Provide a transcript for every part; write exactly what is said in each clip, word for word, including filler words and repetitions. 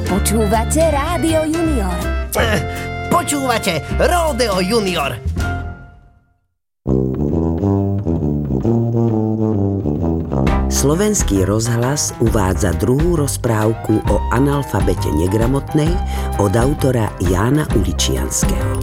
Počúvate Rádio Junior. Eh, počúvate Ródeo Junior. Slovenský rozhlas uvádza druhú rozprávku o analfabete negramotnej od autora Jána Uličianskeho.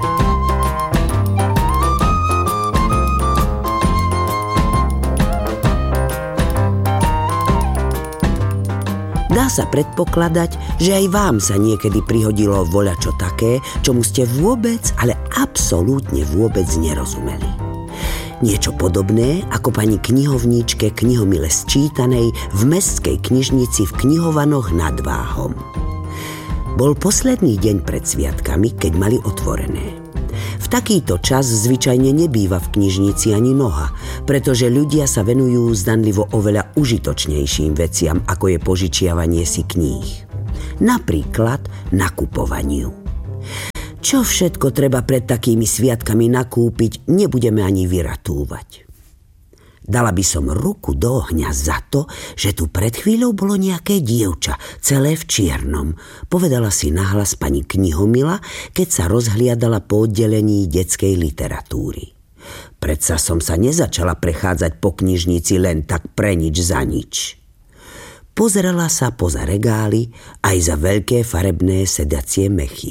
Dá sa predpokladať, že aj vám sa niekedy prihodilo voľačo také, čomu ste vôbec, ale absolútne vôbec nerozumeli. Niečo podobné ako pani knihovníčke Knihomile Sčítanej v mestskej knižnici v Knihovanoch nad Váhom. Bol posledný deň pred sviatkami, keď mali otvorené. V takýto čas zvyčajne nebýva v knižnici ani noha, pretože ľudia sa venujú zdanlivo oveľa užitočnejším veciam, ako je požičiavanie si kníh. Napríklad nakupovaniu. Čo všetko treba pred takými sviatkami nakúpiť, nebudeme ani vyratúvať. Dala by som ruku do ohňa za to, že tu pred chvíľou bolo nejaké dievča, celé v čiernom, povedala si nahlas pani Knihomila, keď sa rozhliadala po oddelení detskej literatúry. Predsa som sa nezačala prechádzať po knižnici len tak pre nič za nič. Pozerala sa poza regály aj za veľké farebné sedacie mechy.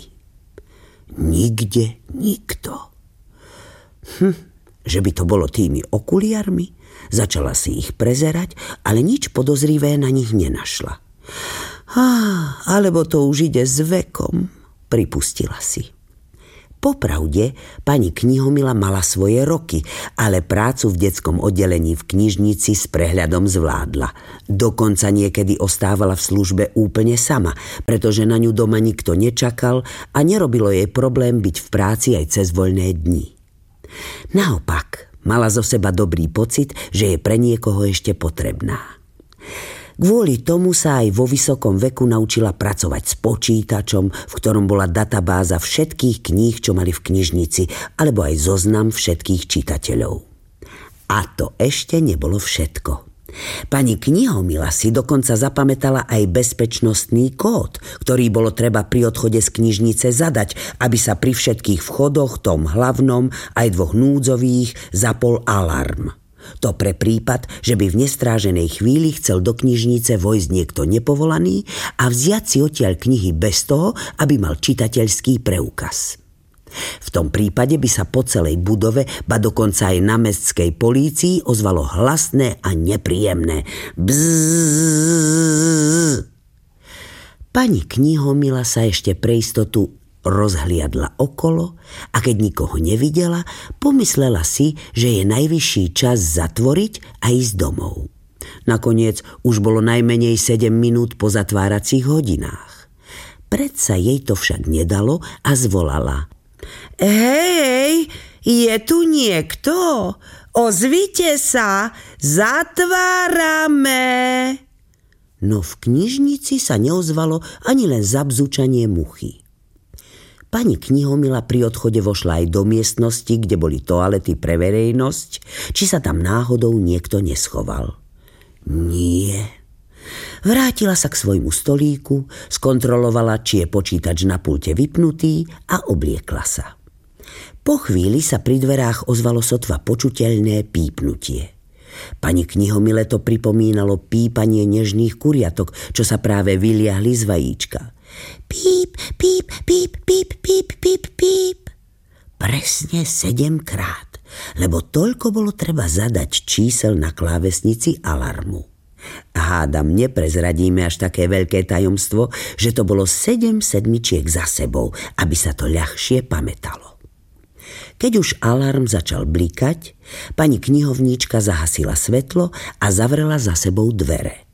Nikde nikto. Hm, že by to bolo tými okuliarmi? Začala si ich prezerať, ale nič podozrivé na nich nenašla. Ah, alebo to už ide s vekom, pripustila si. Popravde, pani Knihomila mala svoje roky, ale prácu v detskom oddelení v knižnici s prehľadom zvládla. Dokonca niekedy ostávala v službe úplne sama, pretože na ňu doma nikto nečakal a nerobilo jej problém byť v práci aj cez voľné dni. Naopak, mala zo seba dobrý pocit, že je pre niekoho ešte potrebná. Kvôli tomu sa aj vo vysokom veku naučila pracovať s počítačom, v ktorom bola databáza všetkých kníh, čo mali v knižnici, alebo aj zoznam všetkých čitateľov. A to ešte nebolo všetko. Pani Knihomila si dokonca zapamätala aj bezpečnostný kód, ktorý bolo treba pri odchode z knižnice zadať, aby sa pri všetkých vchodoch, tom hlavnom aj dvoch núdzových, zapol alarm. To pre prípad, že by v nestráženej chvíli chcel do knižnice vojsť niekto nepovolaný a vziať si odtiaľ knihy bez toho, aby mal čitateľský preukaz. V tom prípade by sa po celej budove, ba dokonca aj na mestskej polícii ozvalo hlasné a nepríjemné bzzz. Pani Knihomila sa ešte pre istotu rozhliadla okolo a keď nikoho nevidela, pomyslela si, že je najvyšší čas zatvoriť a ísť domov. Nakoniec už bolo najmenej sedem minút po zatváracích hodinách. Predsa jej to však nedalo a zvolala: Hej, je tu niekto? Ozvite sa, zatvárame. No v knižnici sa neozvalo ani len zabzučanie muchy. Pani Knihomila pri odchode vošla aj do miestnosti, kde boli toalety pre verejnosť, či sa tam náhodou niekto neschoval. Nie. Vrátila sa k svojmu stolíku, skontrolovala, či je počítač na pulte vypnutý a obliekla sa. Po chvíli sa pri dverách ozvalo sotva počuteľné pípnutie. Pani Knihomile to pripomínalo pípanie nežných kuriatok, čo sa práve vyliahli z vajíčka. Píp, píp, píp, píp, píp, píp, píp. Presne sedemkrát, lebo toľko bolo treba zadať čísel na klávesnici alarmu. Hádam, neprezradíme až také veľké tajomstvo, že to bolo sedem sedmičiek za sebou, aby sa to ľahšie pamätalo. Keď už alarm začal blikať, pani knihovníčka zahasila svetlo a zavrela za sebou dvere.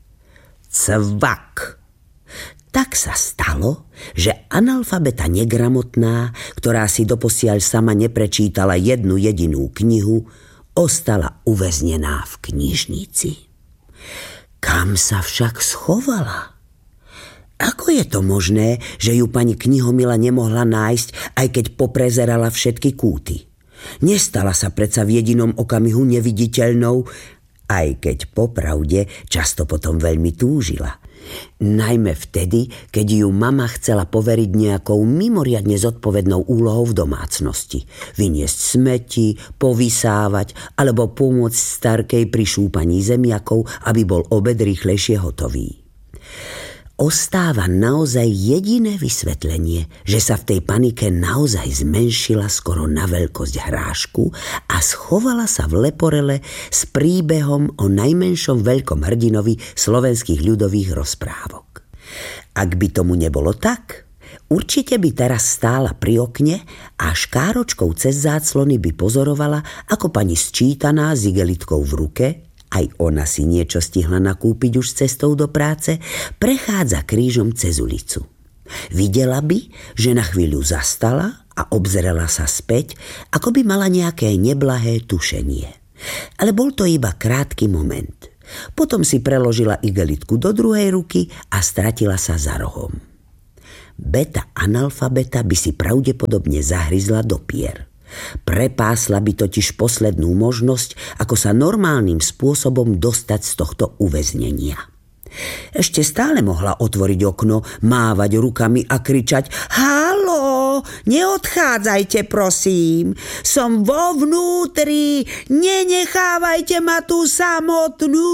Cvak! Tak sa stalo, že analfabeta negramotná, ktorá si doposiaľ sama neprečítala jednu jedinú knihu, ostala uväznená v knižnici. Kam sa však schovala? Ako je to možné, že ju pani Knihomila nemohla nájsť, aj keď poprezerala všetky kúty? Nestala sa predsa v jedinom okamihu neviditeľnou, aj keď popravde často potom veľmi túžila. Najmä vtedy, keď ju mama chcela poveriť nejakou mimoriadne zodpovednou úlohou v domácnosti. Vyniesť smeti, povysávať alebo pomôcť starkej pri šúpaní zemiakov, aby bol obed rýchlejšie hotový. Ostáva naozaj jediné vysvetlenie, že sa v tej panike naozaj zmenšila skoro na veľkosť hrášku a schovala sa v leporele s príbehom o najmenšom veľkom hrdinovi slovenských ľudových rozprávok. Ak by tomu nebolo tak, určite by teraz stála pri okne a škáročkou cez záclony by pozorovala, ako pani sčítaná s igelitkou v ruke, aj ona si niečo stihla nakúpiť už cestou do práce, prechádza krížom cez ulicu. Videla by, že na chvíľu zastala a obzerala sa späť, ako by mala nejaké neblahé tušenie. Ale bol to iba krátky moment. Potom si preložila igelitku do druhej ruky a stratila sa za rohom. Beta analfabeta by si pravdepodobne zahryzla do pier. Prepásla by totiž poslednú možnosť, ako sa normálnym spôsobom dostať z tohto uväznenia. Ešte stále mohla otvoriť okno, mávať rukami a kričať: Haló, neodchádzajte prosím, som vo vnútri, nenechávajte ma tu samotnú.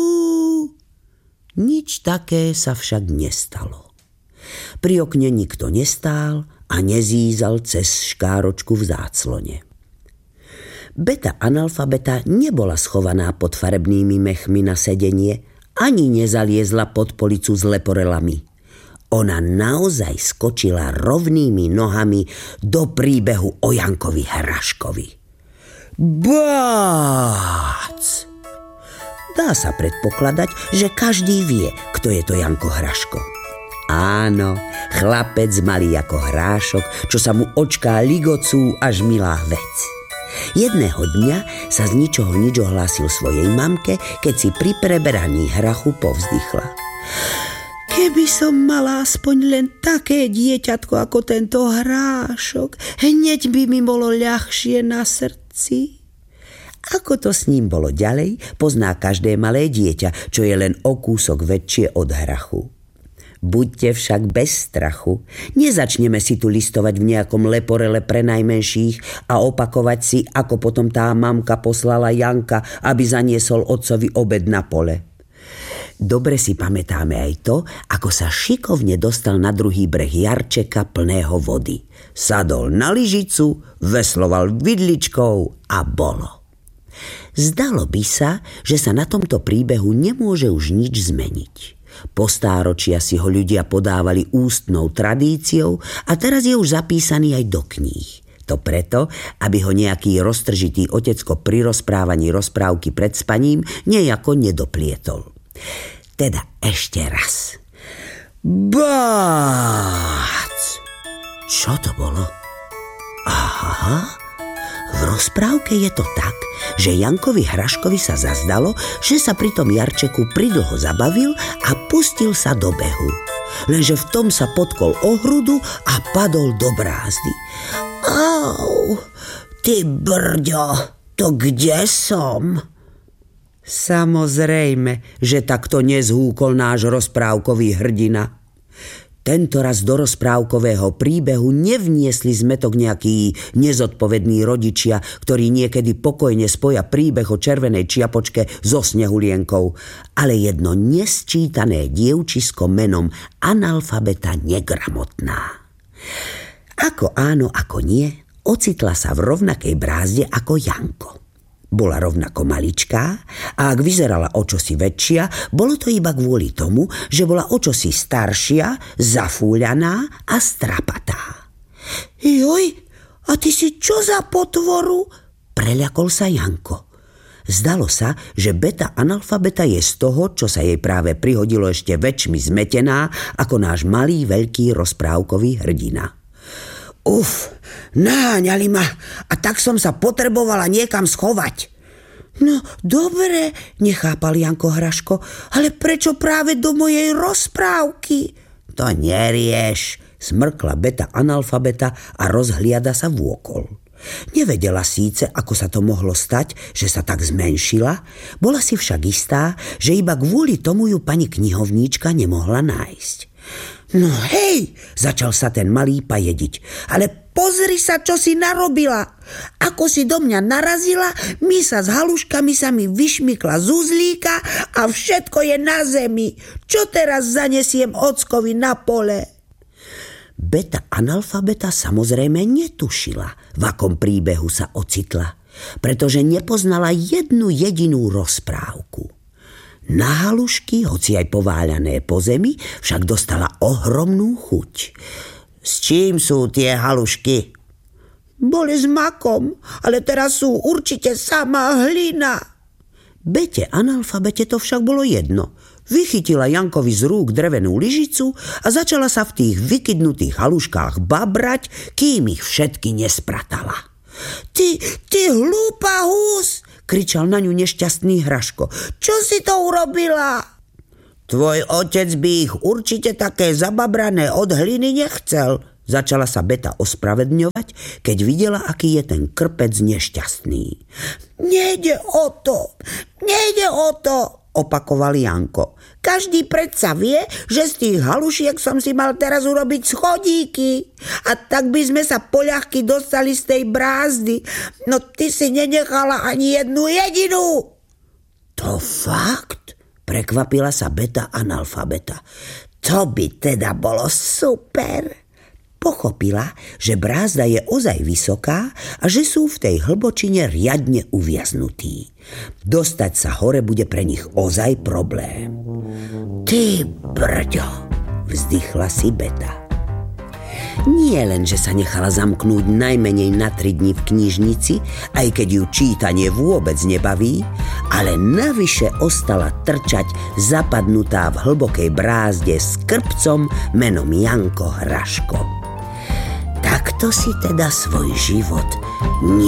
Nič také sa však nestalo. Pri okne nikto nestál a nezízal cez škáročku v záclone. Beta analfabeta nebola schovaná pod farebnými mechmi na sedenie, ani nezaliezla pod policu s leporelami. Ona naozaj skočila rovnými nohami do príbehu o Jankovi Hraškovi. Bác! Dá sa predpokladať, že každý vie, kto je to Janko Hraško. Áno, chlapec malý ako hrášok, čo sa mu očká ligocú až milá vec. Jedného dňa sa z ničoho nič ohlásil svojej mamke, keď si pri preberaní hrachu povzdychla. Keby som mala aspoň len také dieťatko ako tento hrášok, hneď by mi bolo ľahšie na srdci. Ako to s ním bolo ďalej, pozná každé malé dieťa, čo je len o kúsok väčšie od hrachu. Buďte však bez strachu. Nezačneme si tu listovať v nejakom leporele pre najmenších a opakovať si, ako potom tá mamka poslala Janka, aby zaniesol otcovi obed na pole. Dobre si pamätáme aj to, ako sa šikovne dostal na druhý breh jarčeka plného vody. Sadol na lyžicu, vesloval vidličkou a bolo. Zdalo by sa, že sa na tomto príbehu nemôže už nič zmeniť. Po stáročia si ho ľudia podávali ústnou tradíciou a teraz je už zapísaný aj do kníh. To preto, aby ho nejaký roztržitý otecko pri rozprávaní rozprávky pred spaním nejako nedoplietol. Teda ešte raz. Bác! Čo to bolo? Aha, v rozprávke je to tak, že Jankovi Hraškovi sa zazdalo, že sa pri tom jarčeku pridlho zabavil a pustil sa do behu. Lenže v tom sa potkol o hrudu a padol do brázdy. Au, ty brďo, to kde som? Samozrejme, že takto nezhúkol náš rozprávkový hrdina. Tentoraz do rozprávkového príbehu nevniesli zmetok nejakí nezodpovední rodičia, ktorí niekedy pokojne spoja príbeh o červenej čiapočke so snehulienkou, ale jedno nesčítané dievčisko menom analfabeta negramotná. Ako áno, ako nie, ocitla sa v rovnakej brázde ako Janko. Bola rovnako maličká a ak vyzerala o čosi väčšia, bolo to iba kvôli tomu, že bola o čosi staršia, zafúľaná a strapatá. Joj, a ty si čo za potvoru? Preľakol sa Janko. Zdalo sa, že beta analfabeta je z toho, čo sa jej práve prihodilo, ešte väčšmi zmetená ako náš malý veľký rozprávkový hrdina. Uf, naháňali ma a tak som sa potrebovala niekam schovať. No, dobre, nechápal Janko Hraško, ale prečo práve do mojej rozprávky? To nerieš, smrkla beta analfabeta a rozhliada sa vôkol. Nevedela síce, ako sa to mohlo stať, že sa tak zmenšila, bola si však istá, že iba kvôli tomu ju pani knihovníčka nemohla nájsť. No hej, začal sa ten malý pajediť, ale pozri sa, čo si narobila. Ako si do mňa narazila, mysa s haluškami sa mi vyšmykla z uzlíka a všetko je na zemi. Čo teraz zanesiem ockovi na pole? Beta analfabeta samozrejme netušila, v akom príbehu sa ocitla, pretože nepoznala jednu jedinú rozprávku. Na halušky, hoci aj pováľané po zemi, však dostala ohromnú chuť. S čím sú tie halušky? Boli s makom, ale teraz sú určite samá hlina. Bete analfabete to však bolo jedno. Vychytila Jankovi z rúk drevenú lyžicu a začala sa v tých vykydnutých haluškách babrať, kým ich všetky nespratala. Ty, ty hlúpa hús, kričal na ňu nešťastný Hraško. Čo si to urobila? Tvoj otec by ich určite také zababrané od hliny nechcel, začala sa Beta ospravedňovať, keď videla, aký je ten krpec nešťastný. Nejde o to, nejde o to, opakoval Janko. Každý predsa vie, že z tých halušiek som si mal teraz urobiť schodíky. A tak by sme sa poľahky dostali z tej brázdy. No ty si nenechala ani jednu jedinú. To fakt? Prekvapila sa Beta analfabeta. To by teda bolo super. Pochopila, že brázda je ozaj vysoká a že sú v tej hlbočine riadne uviaznutí. Dostať sa hore bude pre nich ozaj problém. Ty brďo, vzdychla si Beta. Nie len, že sa nechala zamknúť najmenej na tri dni v knižnici, aj keď ju čítanie vôbec nebaví, ale navyše ostala trčať zapadnutá v hlbokej brázde s krpcom menom Janko Hraško. Takto si teda svoj život